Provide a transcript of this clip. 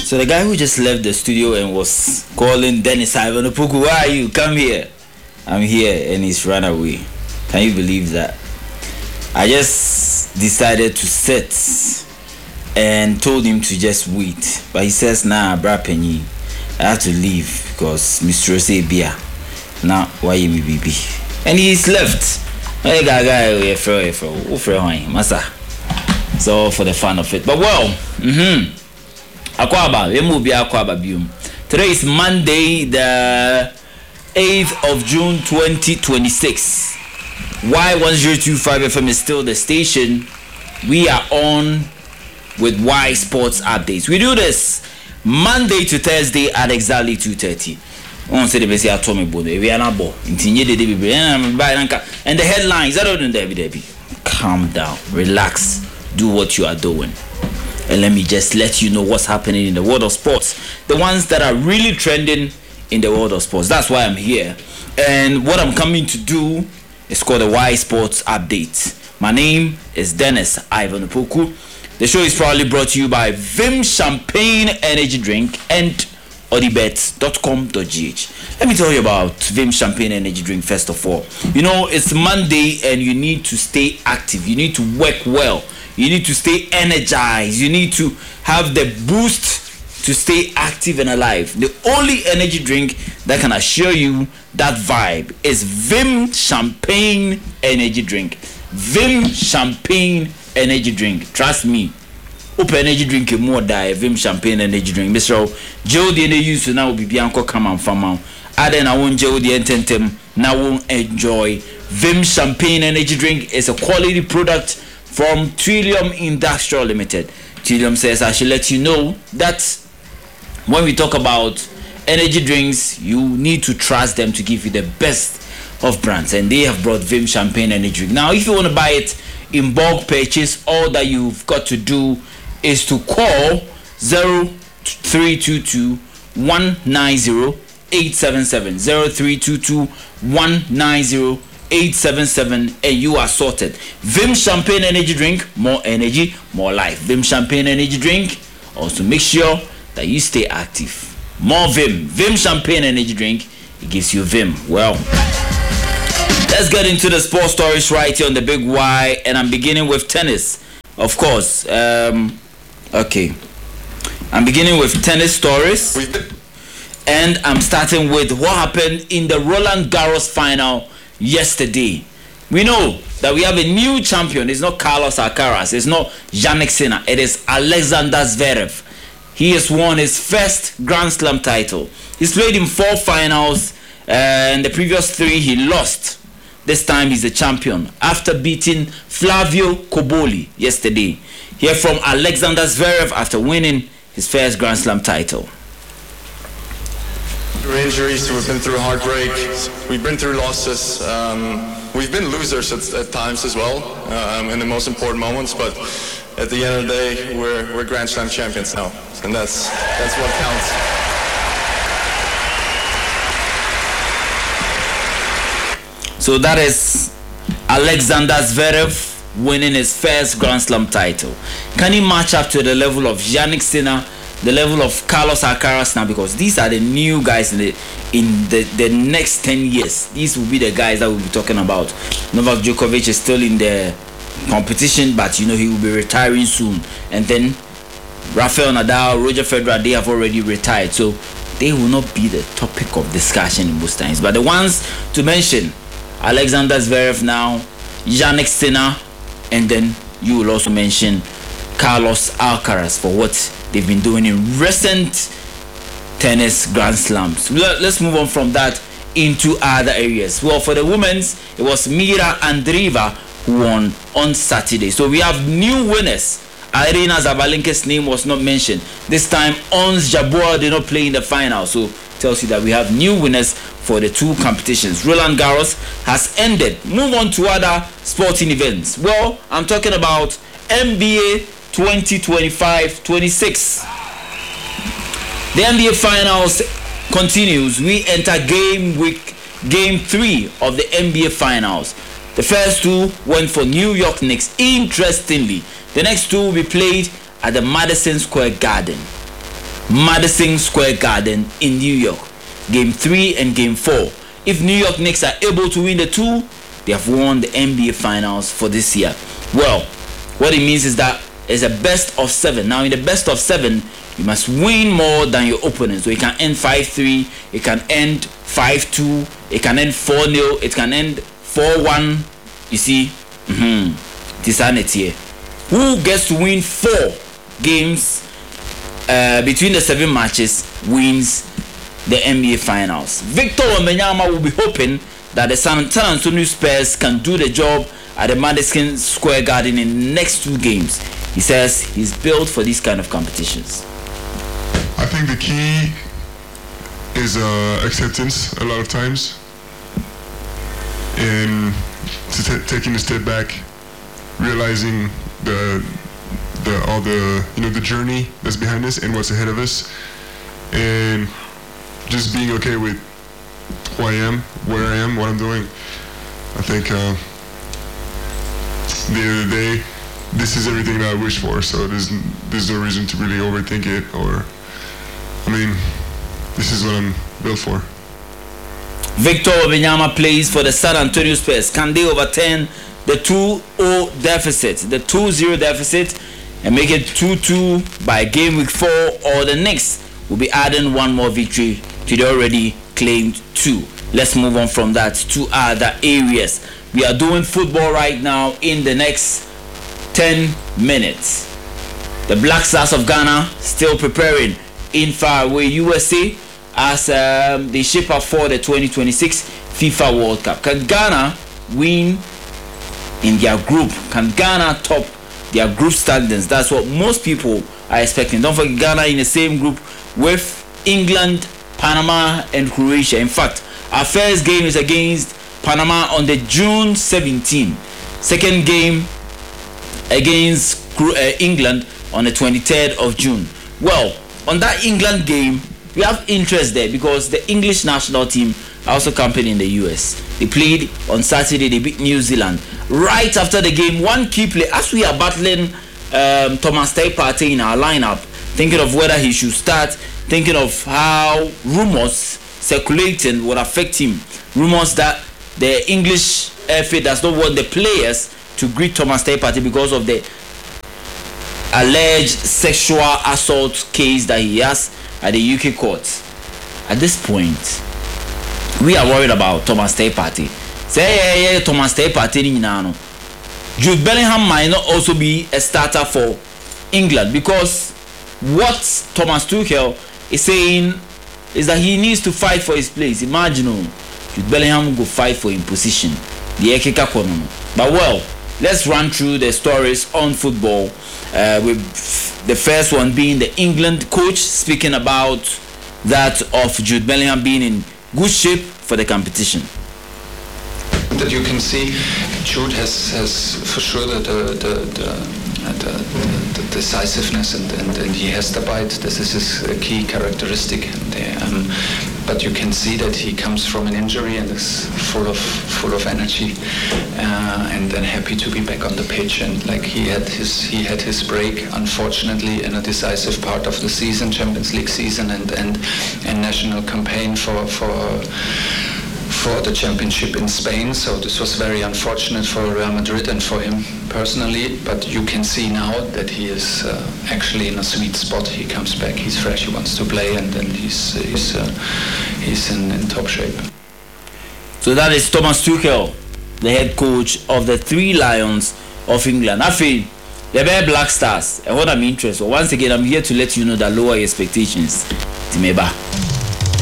So the guy who just left the studio and was calling Dennis Ivan Opoku, where are you? Come here. I'm here, and he's run away. Can you believe that? I just decided to sit and told him to just wait. But he says, nah, bra penny, I have to leave because Mr. Osebia. Now, why you me baby? And he's left. Hey, guy, massa. So for the fun of it. But well, Akwaba, we move Akwaba Bium. Today is Monday, the 8th of June 2026. Y1025 FM is still the station. We are on with Y Sports updates. We do this Monday to Thursday at exactly 2:30. On say the best at Tommy Bono. We are not bo. And the headlines, I don't know. Calm down, relax, do what you are doing. And let me just let you know what's happening in the world of sports. The ones that are really trending in the world of sports. That's why I'm here. And what I'm coming to do is called the Y Sports Update. My name is Dennis Ivan Opoku. The show is proudly brought to you by Vim Champagne Energy Drink and odibet.com.gh. Let me tell you about Vim Champagne Energy Drink first of all. You know, it's Monday and you need to stay active. You need to work well. You need to stay energized. You need to have the boost to stay active and alive. The only energy drink that can assure you that vibe is Vim Champagne Energy Drink. Vim Champagne Energy Drink. Trust me. Open energy drink more die Vim Champagne Energy Drink. Mr. Joe the use to now be Bianco come and farm out. Aden I won't Joe the ententem now won't enjoy. Vim Champagne Energy Drink is a quality product from Trillium Industrial Limited. Trillium says I should let you know that when we talk about energy drinks, you need to trust them to give you the best of brands, and they have brought Vim Champagne Energy Drink. Now, if you want to buy it in bulk purchase, all that you've got to do is to call 0322 190 877 0322 190 877 and you are sorted. Vim Champagne Energy Drink, more energy, more life. Vim Champagne Energy Drink, also make sure that you stay active. More Vim Champagne Energy Drink, it gives you Vim. Well, let's get into the sports stories right here on the Big Y, and I'm beginning with tennis, of course. Okay, I'm beginning with tennis stories, and I'm starting with what happened in the Roland Garros final yesterday. We know that we have a new champion. It's not Carlos Alcaraz, it's not Jannik Sinner, it is Alexander Zverev. He has won his first Grand Slam title. He's played in 4 finals, and the previous 3 he lost. This time he's the champion after beating Flavio Cobolli yesterday. Hear from Alexander Zverev after winning his first Grand Slam title. Through injuries, we've been through heartbreak, we've been through losses, we've been losers at times as well, in the most important moments, but at the end of the day, we're Grand Slam champions now, and that's what counts. So that is Alexander Zverev winning his first Grand Slam title. Can he match up to the level of Jannik Sinner, the level of Carlos Alcaraz now? Because these are the new guys in the next 10 years. These will be the guys that we'll be talking about. Novak Djokovic is still in the competition, but you know he will be retiring soon. And then Rafael Nadal, Roger Federer, they have already retired, so they will not be the topic of discussion in most times. But the ones to mention, Alexander Zverev now, Jannik Sinner, and then you will also mention Carlos Alcaraz for what they've been doing in recent tennis Grand Slams. Let's move on from that into other areas. Well, for the women's, it was Mira Andreeva who won on Saturday. So we have new winners. Irina Zabalenka's name was not mentioned. This time, Ons Jabeur did not play in the final. So it tells you that we have new winners for the 2 competitions. Roland Garros has ended. Move on to other sporting events. Well, I'm talking about NBA 2025-26. The NBA Finals continues. We enter game 3 of the NBA Finals. The first 2 went for New York Knicks. Interestingly, the next 2 will be played at the Madison Square Garden. Madison Square Garden in New York. Game 3 and Game 4. If New York Knicks are able to win the two, they have won the NBA Finals for this year. Well, what it means is that it's a best of 7. Now, in the best of 7, you must win more than your opponent. So it can end 5-3, it can end 5-2, it can end 4-0, it can end 4-1. You see, who gets to win 4 games between the 7 matches wins the NBA Finals. Victor Wembanyama will be hoping that the San Antonio Spurs can do the job at the Madison Square Garden in the next 2 games. He says he's built for these kind of competitions. I think the key is acceptance a lot of times, and taking a step back, realizing the journey that's behind us and what's ahead of us, and just being okay with who I am, where I am, what I'm doing. I think the end of the day, this is everything that I wish for, so there's no reason to really overthink it, this is what I'm built for. Victor Wembanyama plays for the San Antonio Spurs. Can they overturn the 2-0 deficit, the 2-0 deficit, and make it 2-2 by game week 4, or the Knicks will be adding one more victory to the already claimed 2? Let's move on from that to other areas. We are doing football right now in the next 10 minutes. The Black Stars of Ghana still preparing in faraway USA as they shape up for the 2026 FIFA World Cup. Can Ghana win in their group? Can Ghana top their group standings? That's what most people are expecting. Don't forget, Ghana in the same group with England, Panama and Croatia. In fact, our first game is against Panama on the June 17. Second game against England on the 23rd of June. Well, on that England game, we have interest there because the English national team are also camping in the US. They played on Saturday, they beat New Zealand. Right after the game, one key play, as we are battling Thomas Partey in our lineup, thinking of whether he should start, thinking of how rumors circulating would affect him. Rumors that the English FA does not want the players to greet Thomas Partey because of the alleged sexual assault case that he has at the UK courts. At this point, we are worried about Thomas Partey. Say Thomas Partey ni nano. Jude Bellingham might not also be a starter for England, because what Thomas Tuchel is saying is that he needs to fight for his place. Imagine Jude Bellingham go fight for his position. But well, let's run through the stories on football, with the first one being the England coach speaking about that of Jude Bellingham being in good shape for the competition. That you can see, Jude has for sure the decisiveness and he has the bite. This is his key characteristic. But you can see that he comes from an injury and is full of energy, and then happy to be back on the pitch. And like he had his break, unfortunately, in a decisive part of the season, Champions League season, and national campaign for the championship in Spain. So this was very unfortunate for Real Madrid and for him personally, but you can see now that he is actually in a sweet spot. He comes back, he's fresh, he wants to play, and then he's in top shape. So that is Thomas Tuchel, the head coach of the Three Lions of England. I feel the Bear Black Stars, and what I'm interested. Once again, I'm here to let you know that lower your expectations. Timeba.